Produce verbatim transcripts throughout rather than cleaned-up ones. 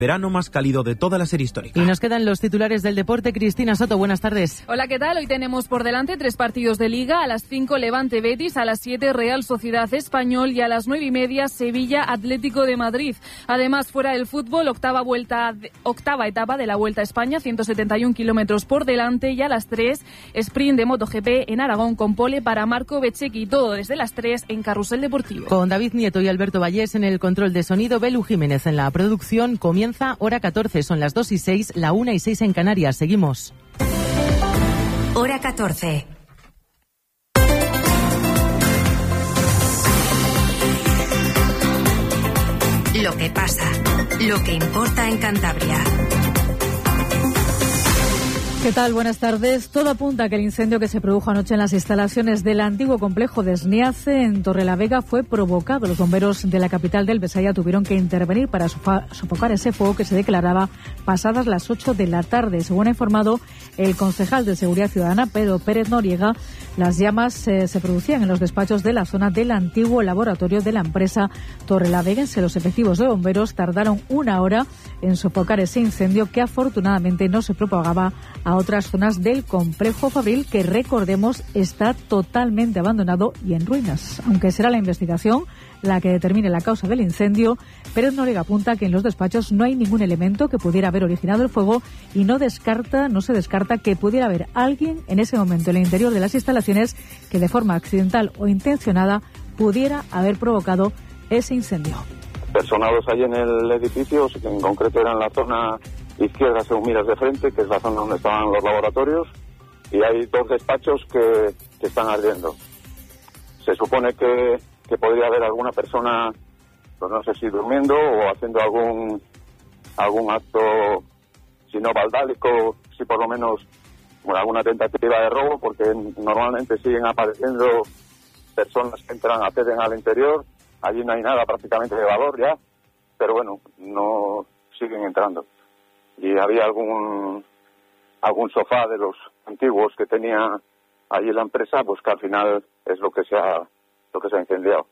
verano más cálido de toda la serie histórica. Y nos quedan los titulares del deporte. Cristina Soto, buenas tardes. Hola, ¿qué tal? Hoy tenemos por delante tres partidos de Liga. A las cinco Levante Betis, a las siete Real Sociedad Español y a las nueve y media Sevilla Atlético de Madrid. Además, fuera del fútbol, octava vuelta, octava etapa de la Vuelta a España, ciento setenta y un kilómetros por delante, y a las tres sprint de MotoGP en Aragón con pole para Marco Bezzecchi. Todo desde las tres en Carrusel Deportivo. Con David Nieto y Alberto Vallés en el control de sonido, Belu Jiménez en la producción. Comienza Hora catorce, son las dos y seis, la una y seis en Canarias. Seguimos. Hora catorce. Lo que pasa, lo que importa en Cantabria. ¿Qué tal? Buenas tardes. Todo apunta a que el incendio que se produjo anoche en las instalaciones del antiguo complejo de Sniace en Torrelavega fue provocado. Los bomberos de la capital del Besaya tuvieron que intervenir para sofocar ese fuego que se declaraba pasadas las ocho de la tarde. Según ha informado el concejal de Seguridad Ciudadana, Pedro Pérez Noriega, las llamas eh, se producían en los despachos de la zona del antiguo laboratorio de la empresa Torrelaveguense. Los efectivos de bomberos tardaron una hora en sofocar ese incendio que afortunadamente no se propagaba a otras zonas del complejo fabril, que recordemos está totalmente abandonado y en ruinas. Aunque será la investigación la que determine la causa del incendio, Pérez Noriega apunta que en los despachos no hay ningún elemento que pudiera haber originado el fuego y no descarta, no se descarta que pudiera haber alguien en ese momento en el interior de las instalaciones que de forma accidental o intencionada pudiera haber provocado ese incendio. Personados ahí en el edificio, que en concreto era en la zona izquierda según miras de frente, que es la zona donde estaban los laboratorios, y hay dos despachos que, que están ardiendo. Se supone que, que podría haber alguna persona, pues no sé si durmiendo o haciendo algún algún acto, si no vandálico, si por lo menos bueno, alguna tentativa de robo, porque normalmente siguen apareciendo personas que entran, acceden al interior. Allí no hay nada prácticamente de valor ya, pero bueno, no siguen entrando. Y había algún algún sofá de los antiguos que tenía allí la empresa, pues que al final es lo que se ha lo que se ha incendiado.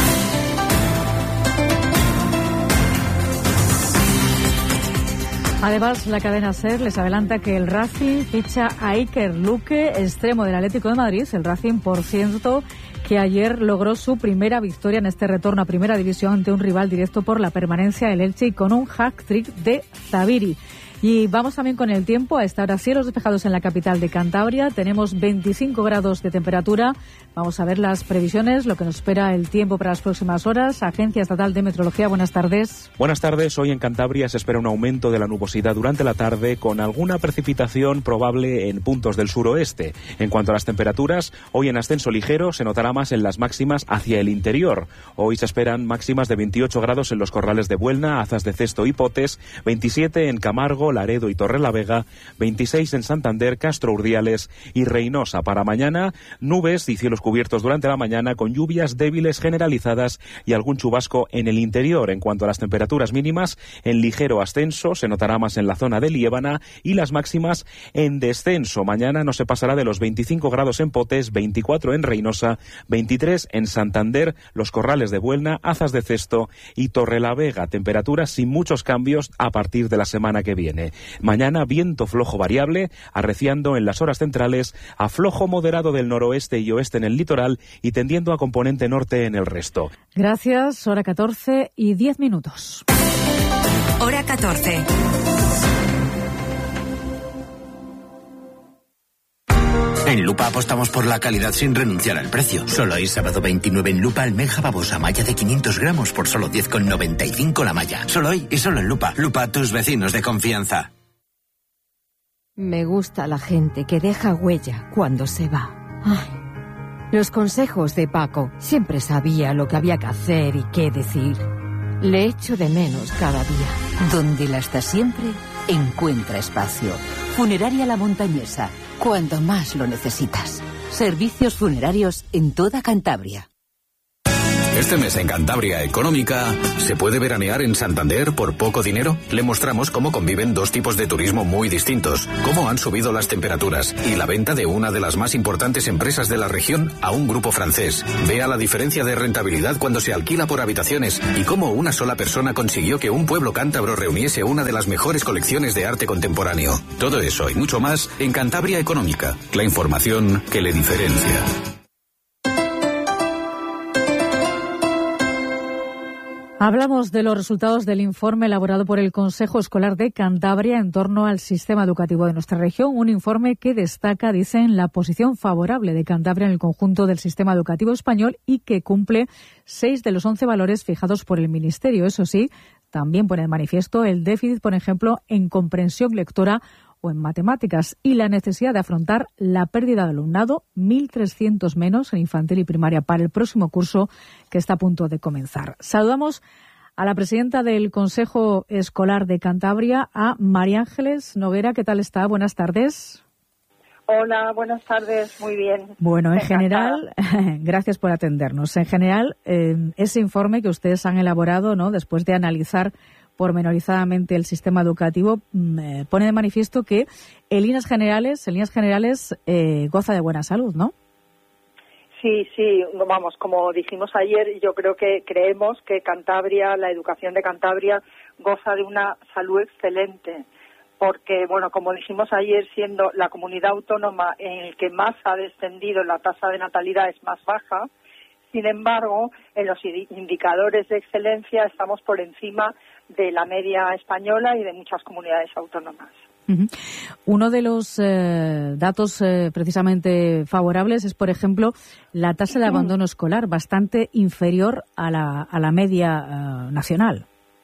Además, la cadena SER les adelanta que el Racing ficha a Iker Luque, extremo del Atlético de Madrid. El Racing, por cierto, que ayer logró su primera victoria en este retorno a Primera División ante un rival directo por la permanencia, el Elche, y con un hat-trick de Zaviri. Y vamos también con el tiempo. A esta hora, cielos despejados en la capital de Cantabria. Tenemos veinticinco grados de temperatura. Vamos a ver las previsiones, lo que nos espera el tiempo para las próximas horas. Agencia Estatal de Meteorología, buenas tardes. Buenas tardes. Hoy en Cantabria se espera un aumento de la nubosidad durante la tarde, con alguna precipitación probable en puntos del suroeste. En cuanto a las temperaturas, hoy en ascenso ligero se notará más en las máximas hacia el interior. Hoy se esperan máximas de veintiocho grados en los corrales de Buelna, Azas de Cesto y Potes, veintisiete en Camargo, Laredo y Torrelavega, veintiséis en Santander, Castro Urdiales y Reynosa. Para mañana, nubes y cielos cubiertos durante la mañana, con lluvias débiles generalizadas y algún chubasco en el interior. En cuanto a las temperaturas mínimas, en ligero ascenso, se notará más en la zona de Liébana, y las máximas en descenso. Mañana no se pasará de los veinticinco grados en Potes, veinticuatro en Reynosa, veintitrés en Santander, los corrales de Buelna, Azas de Cesto y Torrelavega. Temperaturas sin muchos cambios a partir de la semana que viene. Mañana viento flojo variable, arreciando en las horas centrales, a flojo moderado del noroeste y oeste en el litoral y tendiendo a componente norte en el resto. Gracias. Hora catorce y diez minutos. Hora catorce. En Lupa apostamos por la calidad sin renunciar al precio. Solo hoy, sábado veintinueve, en Lupa, almeja babosa malla de quinientos gramos por solo diez con noventa y cinco la malla. Solo hoy y solo en Lupa. Lupa, tus vecinos de confianza. Me gusta la gente que deja huella cuando se va. Ay, los consejos de Paco. Siempre sabía lo que había que hacer y qué decir. Le echo de menos cada día. Donde la está siempre, encuentra espacio. Funeraria La Montañesa. Cuando más lo necesitas. Servicios funerarios en toda Cantabria. Este mes en Cantabria Económica, ¿se puede veranear en Santander por poco dinero? Le mostramos cómo conviven dos tipos de turismo muy distintos, cómo han subido las temperaturas y la venta de una de las más importantes empresas de la región a un grupo francés. Vea la diferencia de rentabilidad cuando se alquila por habitaciones y cómo una sola persona consiguió que un pueblo cántabro reuniese una de las mejores colecciones de arte contemporáneo. Todo eso y mucho más en Cantabria Económica, la información que le diferencia. Hablamos de los resultados del informe elaborado por el Consejo Escolar de Cantabria en torno al sistema educativo de nuestra región, un informe que destaca, dicen, la posición favorable de Cantabria en el conjunto del sistema educativo español y que cumple seis de los once valores fijados por el Ministerio. Eso sí, también pone de manifiesto el déficit, por ejemplo, en comprensión lectora o en matemáticas y la necesidad de afrontar la pérdida de alumnado, mil trescientos menos en infantil y primaria para el próximo curso que está a punto de comenzar. Saludamos a la presidenta del Consejo Escolar de Cantabria, a María Ángeles Noguera. ¿Qué tal está? Buenas tardes. Hola, buenas tardes. Muy bien. Bueno, en Encantada. general, gracias por atendernos. En general, eh, ese informe que ustedes han elaborado, ¿no?, después de analizar pormenorizadamente el sistema educativo, eh, pone de manifiesto que en líneas generales, en líneas generales eh, goza de buena salud, ¿no? Sí, sí, vamos, como dijimos ayer, yo creo que creemos que Cantabria, la educación de Cantabria, goza de una salud excelente, porque, bueno, como dijimos ayer, siendo la comunidad autónoma en el que más ha descendido la tasa de natalidad es más baja, sin embargo, en los indicadores de excelencia estamos por encima de la media española y de muchas comunidades autónomas. Uh-huh. Uno de los eh, datos eh, precisamente favorables es, por ejemplo, la tasa de abandono escolar, bastante inferior a la, a la media uh, nacional.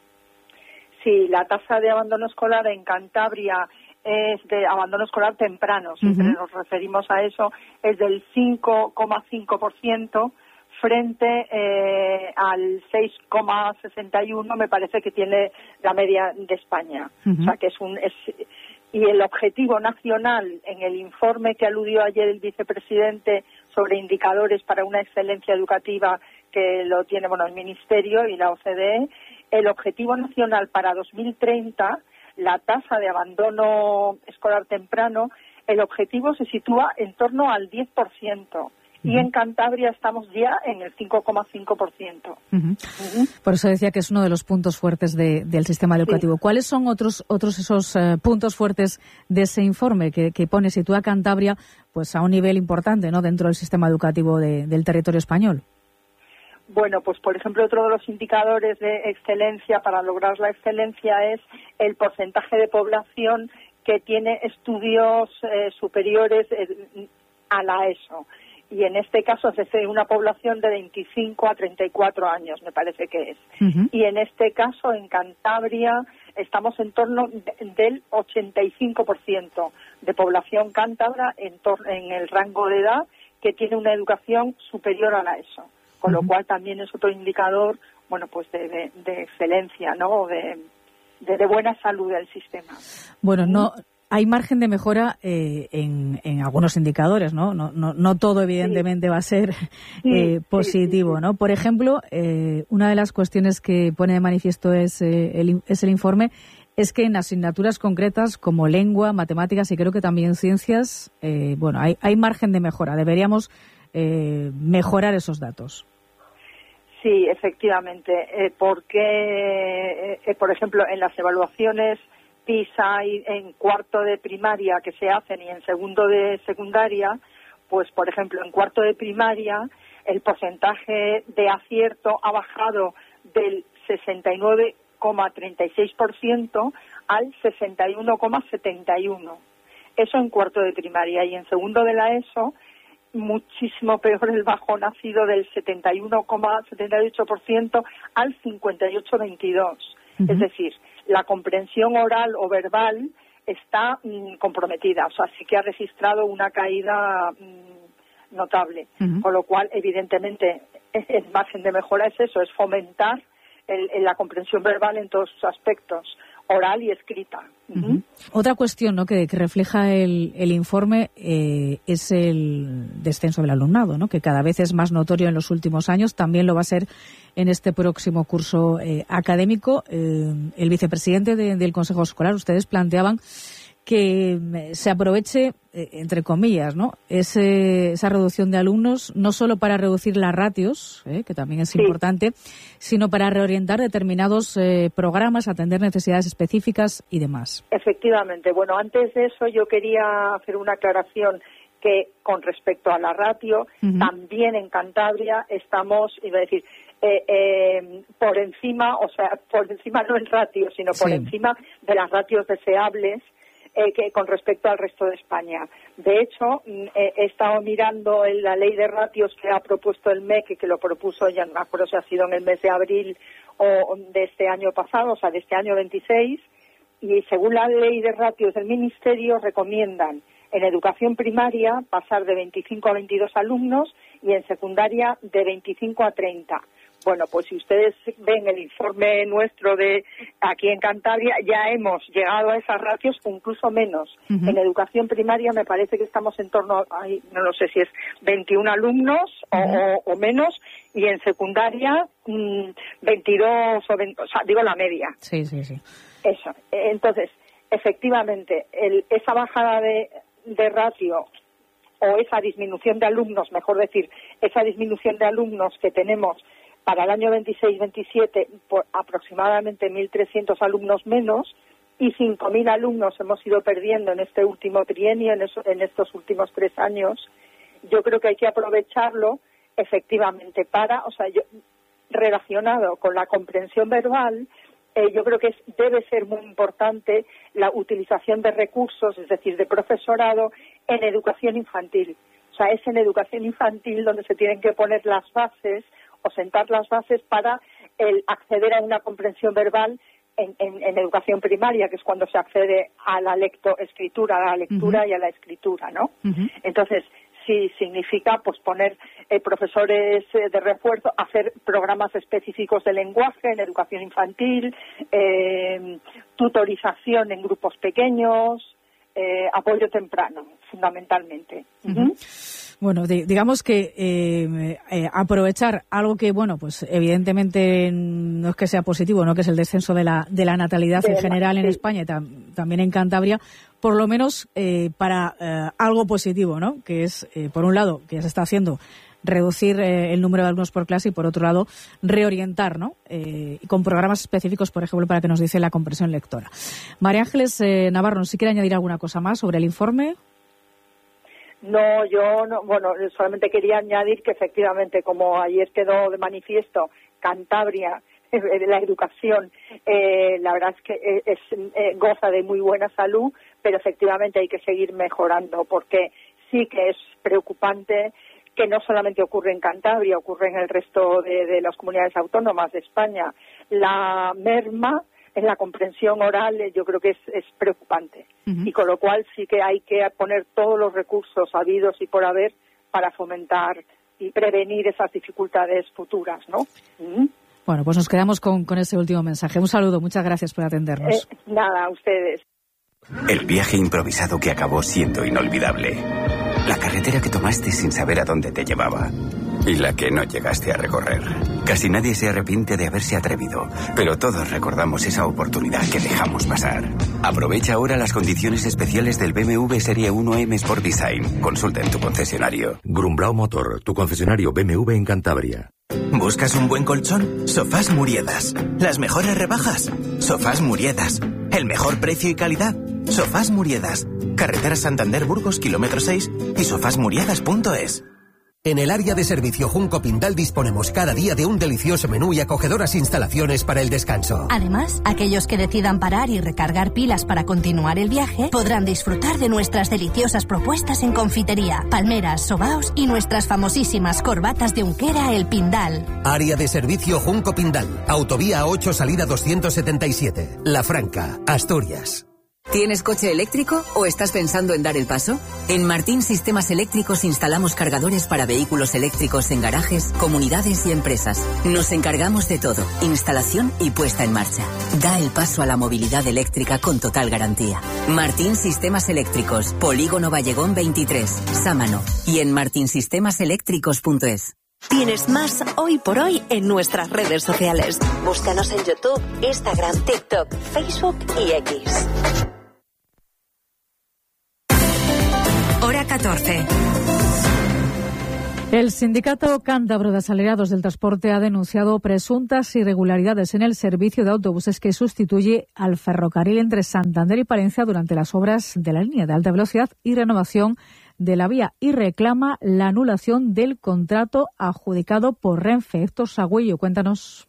Sí, la tasa de abandono escolar en Cantabria es de abandono escolar temprano, siempre uh-huh. nos referimos a eso, es del cinco coma cinco por ciento frente eh, al seis coma sesenta y uno, me parece que tiene la media de España. Uh-huh. O sea, que es un... Es, y el objetivo nacional, en el informe que aludió ayer el vicepresidente sobre indicadores para una excelencia educativa, que lo tiene, bueno, el Ministerio y la O C D E, el objetivo nacional para dos mil treinta, la tasa de abandono escolar temprano, el objetivo se sitúa en torno al diez por ciento. Y en Cantabria estamos ya en el cinco coma cinco por ciento. Uh-huh. Uh-huh. Por eso decía que es uno de los puntos fuertes de, del sistema educativo. Sí. ¿Cuáles son otros otros esos uh, puntos fuertes de ese informe que, que pone, sitúa Cantabria pues a un nivel importante, ¿no?, dentro del sistema educativo de, del territorio español? Bueno, pues por ejemplo, otro de los indicadores de excelencia para lograr la excelencia es el porcentaje de población que tiene estudios eh, superiores eh, a la ESO. Y en este caso es de una población de veinticinco a treinta y cuatro años, me parece que es. Uh-huh. Y en este caso, en Cantabria, estamos en torno de, del ochenta y cinco por ciento de población cántabra en, tor- en el rango de edad que tiene una educación superior a la ESO. Con uh-huh. lo cual también es otro indicador, bueno, pues de, de, de excelencia, ¿no?, de, de, de buena salud del sistema. Bueno, no... Hay margen de mejora eh, en, en algunos indicadores, ¿no? No, no, no todo, evidentemente, sí. va a ser eh, positivo, sí, sí, sí. ¿no? Por ejemplo, eh, una de las cuestiones que pone de manifiesto es, eh, el, es el informe, es que en asignaturas concretas como lengua, matemáticas y creo que también ciencias, eh, bueno, hay, hay margen de mejora. Deberíamos eh, mejorar esos datos. Sí, efectivamente, eh, porque, eh, por ejemplo, en las evaluaciones PISA y en cuarto de primaria que se hacen y en segundo de secundaria, pues por ejemplo en cuarto de primaria el porcentaje de acierto ha bajado del sesenta y nueve coma treinta y seis por ciento al sesenta y uno coma setenta y uno por ciento. Eso en cuarto de primaria. Y en segundo de la ESO, muchísimo peor el bajón ha sido del setenta y uno coma setenta y ocho por ciento al cincuenta y ocho coma veintidós por ciento. Uh-huh. Es decir, la comprensión oral o verbal está mmm, comprometida, o sea, sí que ha registrado una caída mmm, notable, uh-huh. con lo cual, evidentemente, el margen de mejora es eso, es fomentar el, el, la comprensión verbal en todos sus aspectos. oral y escrita. Uh-huh. Otra cuestión, ¿no?, que, que refleja el, el informe eh, es el descenso del alumnado, ¿no?, que cada vez es más notorio en los últimos años. También lo va a ser en este próximo curso eh, académico. Eh, el vicepresidente de, del Consejo Escolar, ustedes planteaban que se aproveche, eh, entre comillas, ¿no?, Ese, esa reducción de alumnos, no solo para reducir las ratios, eh, que también es sí. importante, sino para reorientar determinados eh, programas, atender necesidades específicas y demás. Efectivamente. Bueno, antes de eso yo quería hacer una aclaración que con respecto a la ratio, uh-huh. también en Cantabria estamos, iba a decir, eh, eh, por encima, o sea, por encima no en ratio, sino por sí. encima de las ratios deseables, Eh, que con respecto al resto de España. De hecho, eh, he estado mirando en la ley de ratios que ha propuesto el M E C, que lo propuso, ya no me acuerdo si ha sido en el mes de abril o de este año pasado, o sea, de este año veintiséis, y según la ley de ratios del Ministerio recomiendan en educación primaria pasar de veinticinco a veintidós alumnos y en secundaria de veinticinco a treinta. Bueno, pues si ustedes ven el informe nuestro de aquí en Cantabria, ya hemos llegado a esas ratios, incluso menos. Uh-huh. En educación primaria me parece que estamos en torno a, ay, no lo sé si es veintiún alumnos uh-huh. o, o menos, y en secundaria mmm, veintidós o veinte, o sea, digo la media. Sí, sí, sí. Eso. Entonces, efectivamente, el, esa bajada de, de ratio o esa disminución de alumnos, mejor decir, esa disminución de alumnos que tenemos para el año veintiséis veintisiete, por aproximadamente mil trescientos alumnos menos, y cinco mil alumnos hemos ido perdiendo en este último trienio, en, eso, en estos últimos tres años. Yo creo que hay que aprovecharlo efectivamente para, o sea, yo, relacionado con la comprensión verbal, eh, yo creo que es, debe ser muy importante la utilización de recursos, es decir, de profesorado en educación infantil. O sea, es en educación infantil donde se tienen que poner las bases o sentar las bases para el acceder a una comprensión verbal en, en, en educación primaria, que es cuando se accede a la lectoescritura, a la lectura uh-huh. y a la escritura, ¿no? Uh-huh. Entonces, sí significa pues poner eh, profesores eh, de refuerzo, hacer programas específicos de lenguaje en educación infantil, eh, tutorización en grupos pequeños, eh, apoyo temprano, fundamentalmente. Uh-huh. Uh-huh. Bueno, di- digamos que eh, eh, aprovechar algo que, bueno, pues evidentemente no es que sea positivo, no, que es el descenso de la de la natalidad de en general la, en sí. España y tam- también en Cantabria, por lo menos eh, para eh, algo positivo, ¿no? Que es, eh, por un lado, que se está haciendo reducir eh, el número de alumnos por clase y, por otro lado, reorientar, ¿no? Eh, con programas específicos, por ejemplo, para que nos dice la comprensión lectora. María Ángeles eh, Navarro, ¿no si quiere añadir alguna cosa más sobre el informe? No, yo no, bueno, solamente quería añadir que efectivamente, como ayer quedó de manifiesto, Cantabria, la educación, eh, la verdad es que es, eh, goza de muy buena salud, pero efectivamente hay que seguir mejorando, porque sí que es preocupante que no solamente ocurre en Cantabria, ocurre en el resto de, de las comunidades autónomas de España. La merma en la comprensión oral yo creo que es, es preocupante. Uh-huh. Y con lo cual sí que hay que poner todos los recursos habidos y por haber para fomentar y prevenir esas dificultades futuras, ¿no? Uh-huh. Bueno, pues nos quedamos con, con ese último mensaje. Un saludo, muchas gracias por atendernos. Eh, nada, a ustedes. El viaje improvisado que acabó siendo inolvidable. La carretera que tomaste sin saber a dónde te llevaba. Y la que no llegaste a recorrer. Casi nadie se arrepiente de haberse atrevido, pero todos recordamos esa oportunidad que dejamos pasar. Aprovecha ahora las condiciones especiales del B M W Serie uno M Sport Design. Consulta en tu concesionario. Grumbrau Motor, tu concesionario B M W en Cantabria. ¿Buscas un buen colchón? Sofás Muriedas. Las mejores rebajas. Sofás Muriedas. El mejor precio y calidad. Sofás Muriedas. Carretera Santander Burgos, kilómetro seis y sofás muriedas punto es. En el área de servicio Junco Pindal disponemos cada día de un delicioso menú y acogedoras instalaciones para el descanso. Además, aquellos que decidan parar y recargar pilas para continuar el viaje podrán disfrutar de nuestras deliciosas propuestas en confitería, palmeras, sobaos y nuestras famosísimas corbatas de Unquera El Pindal. Área de servicio Junco Pindal, autovía ocho, salida doscientos setenta y siete, La Franca, Asturias. ¿Tienes coche eléctrico o estás pensando en dar el paso? En Martín Sistemas Eléctricos instalamos cargadores para vehículos eléctricos en garajes, comunidades y empresas. Nos encargamos de todo, instalación y puesta en marcha. Da el paso a la movilidad eléctrica con total garantía. Martín Sistemas Eléctricos, Polígono Vallegón veintitrés, Sámano, y en martin sistemas eléctricos punto es. Tienes más hoy por hoy en nuestras redes sociales. Búscanos en YouTube, Instagram, TikTok, Facebook y X. Hora catorce. El sindicato cántabro de asalariados del transporte ha denunciado presuntas irregularidades en el servicio de autobuses que sustituye al ferrocarril entre Santander y Palencia durante las obras de la línea de alta velocidad y renovación de la vía, y reclama la anulación del contrato adjudicado por Renfe. Héctor Sagüello, cuéntanos.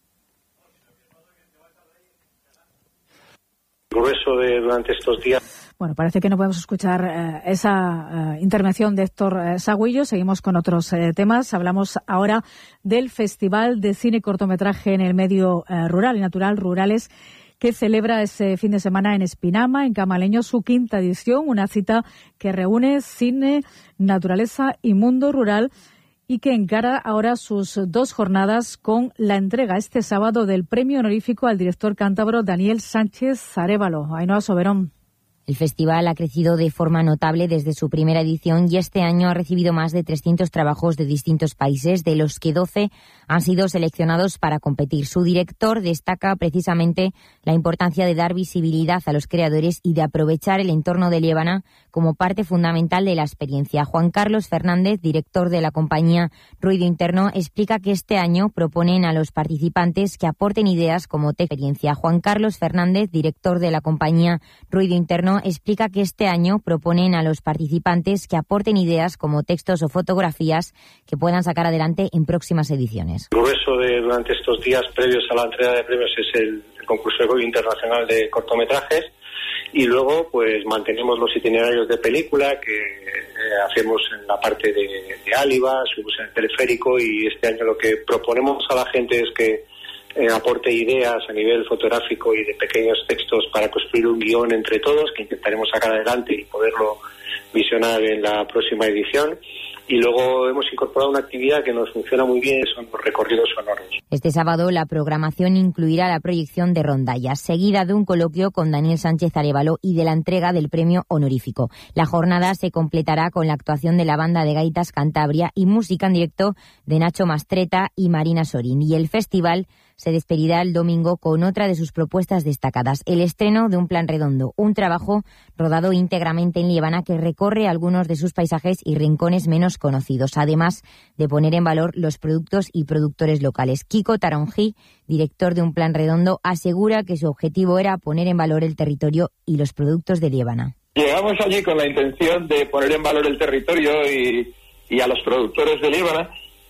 Grueso de durante estos días. Bueno, parece que no podemos escuchar eh, esa eh, intervención de Héctor eh, Sagüello. Seguimos con otros eh, temas. Hablamos ahora del Festival de Cine y Cortometraje en el Medio eh, Rural y Natural, Rurales, que celebra ese fin de semana en Espinama, en Camaleño, su quinta edición, una cita que reúne cine, naturaleza y mundo rural, y que encara ahora sus dos jornadas con la entrega este sábado del premio honorífico al director cántabro Daniel Sánchez Arévalo. Ainhoa Soberón. El festival ha crecido de forma notable desde su primera edición y este año ha recibido más de trescientos trabajos de distintos países, de los que doce han sido seleccionados para competir. Su director destaca precisamente la importancia de dar visibilidad a los creadores y de aprovechar el entorno de Liébana como parte fundamental de la experiencia. Juan Carlos Fernández, director de la compañía Ruido Interno, explica que este año proponen a los participantes que aporten ideas como experiencia. Juan Carlos Fernández, director de la compañía Ruido Interno, explica que este año proponen a los participantes que aporten ideas como textos o fotografías que puedan sacar adelante en próximas ediciones. El grueso de durante estos días previos a la entrega de premios es el, el concurso internacional de cortometrajes, y luego pues mantenemos los itinerarios de película que eh, hacemos en la parte de, de Áliva, subimos en el teleférico, y este año lo que proponemos a la gente es que Eh, aporte ideas a nivel fotográfico y de pequeños textos para construir un guión entre todos que intentaremos sacar adelante y poderlo visionar en la próxima edición. Y luego hemos incorporado una actividad que nos funciona muy bien, son los recorridos sonoros. Este sábado la programación incluirá la proyección de rondallas, seguida de un coloquio con Daniel Sánchez Arévalo y de la entrega del premio honorífico. La jornada se completará con la actuación de la banda de gaitas Cantabria y música en directo de Nacho Mastreta y Marina Sorín. Y el festival se despedirá el domingo con otra de sus propuestas destacadas, el estreno de Un Plan Redondo, un trabajo rodado íntegramente en Liébana que recorre algunos de sus paisajes y rincones menos conocidos, además de poner en valor los productos y productores locales. Kiko Taronjí, director de Un Plan Redondo, asegura que su objetivo era poner en valor el territorio y los productos de Liébana. Llegamos allí con la intención de poner en valor el territorio y, y a los productores de Liébana,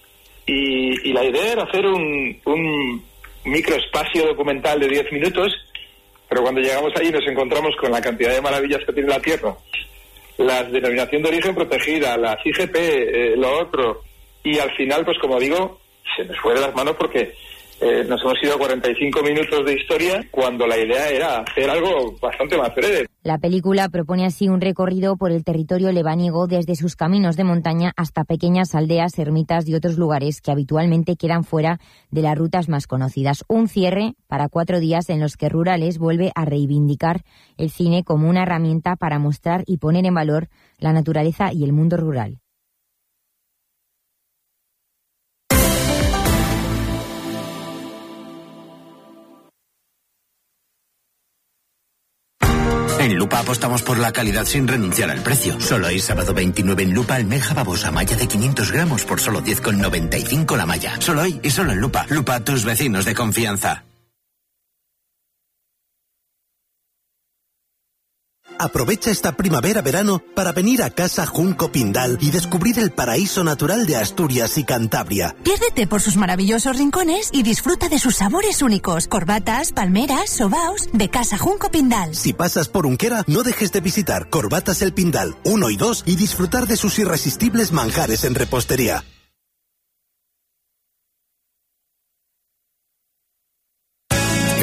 y, y la idea era hacer un, un microespacio documental de diez minutos, pero cuando llegamos allí nos encontramos con la cantidad de maravillas que tiene la tierra, la denominación de origen protegida, la I G P, eh, lo otro, y al final, pues como digo, se nos fue de las manos porque eh, nos hemos ido a cuarenta y cinco minutos de historia cuando la idea era hacer algo bastante más breve. La película propone así un recorrido por el territorio lebaniego desde sus caminos de montaña hasta pequeñas aldeas, ermitas y otros lugares que habitualmente quedan fuera de las rutas más conocidas. Un cierre para cuatro días en los que Rurales vuelve a reivindicar el cine como una herramienta para mostrar y poner en valor la naturaleza y el mundo rural. En Lupa apostamos por la calidad sin renunciar al precio. Solo hoy sábado veintinueve en Lupa almeja babosa malla de quinientos gramos por solo diez con noventa y cinco la malla. Solo hoy y solo en Lupa. Lupa, tus vecinos de confianza. Aprovecha esta primavera-verano para venir a Casa Junco Pindal y descubrir el paraíso natural de Asturias y Cantabria. Piérdete por sus maravillosos rincones y disfruta de sus sabores únicos. Corbatas, palmeras, sobaos, de Casa Junco Pindal. Si pasas por Unquera, no dejes de visitar Corbatas El Pindal uno y dos y disfrutar de sus irresistibles manjares en repostería.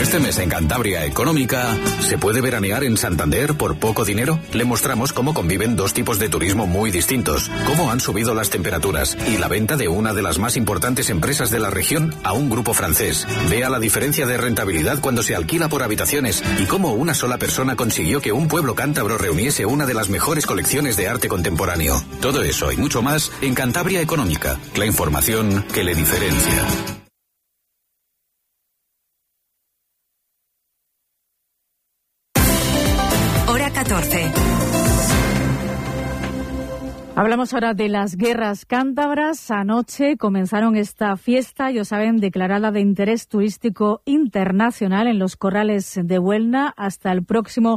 Este mes en Cantabria Económica, ¿se puede veranear en Santander por poco dinero? Le mostramos cómo conviven dos tipos de turismo muy distintos, cómo han subido las temperaturas y la venta de una de las más importantes empresas de la región a un grupo francés. Vea la diferencia de rentabilidad cuando se alquila por habitaciones y cómo una sola persona consiguió que un pueblo cántabro reuniese una de las mejores colecciones de arte contemporáneo. Todo eso y mucho más en Cantabria Económica, la información que le diferencia. Hora catorce. Hablamos ahora de las guerras cántabras. Anoche comenzaron esta fiesta, ya saben, declarada de interés turístico internacional en los corrales de Huelna hasta el próximo